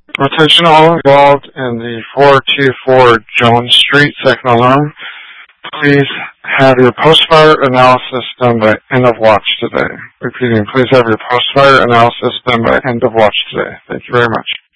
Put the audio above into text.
Attention all involved in the 424 Jones Street, second alarm. Please have your post-fire analysis done by end of watch today. Repeating, please have your post-fire analysis done by end of watch today. Thank you very much.